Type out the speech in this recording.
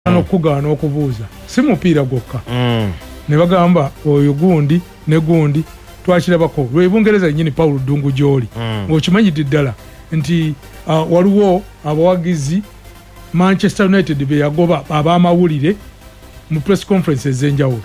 Okugaana okubuuza si mupiira gwokka ne bagamba oyo gundi ne gundi twakirabako lwe Bungereza nnyini Paulo Ddungu gy'oli ng'okimanyidde ddala nti waliwo abawagizi Manchester United be yagoba ab'amawulire mu press conference ez'enjawulo